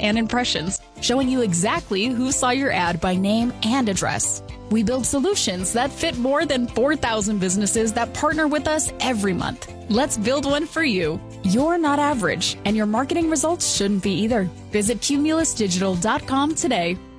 and impressions, showing you exactly who saw your ad by name and address. We build solutions that fit more than 4,000 businesses that partner with us every month. Let's build one for you. You're not average, and your marketing results shouldn't be either. Visit cumulusdigital.com today.